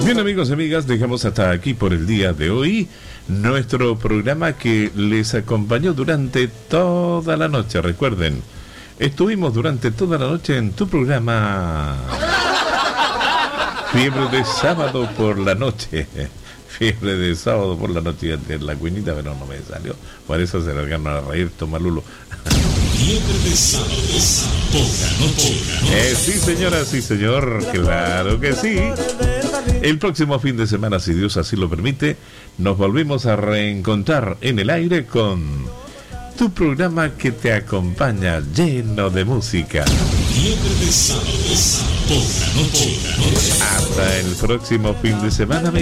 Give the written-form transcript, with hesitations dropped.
Bien, amigos y amigas, dejamos hasta aquí por el día de hoy nuestro programa que les acompañó durante toda la noche. Recuerden, estuvimos durante toda la noche en tu programa Fiebre de Sábado por la Noche. Fiebre de Sábado por la Noche, en la cuinita, pero no me salió. Por eso se largaron a reír, Tomalulo. Fiebre de Sábado por la Noche. Sí, señora, sí, señor, claro que sí. El próximo fin de semana, si Dios así lo permite, nos volvemos a reencontrar en el aire con tu programa que te acompaña lleno de música. Fiebre de Sábado por la Noche. Hasta el próximo fin de semana.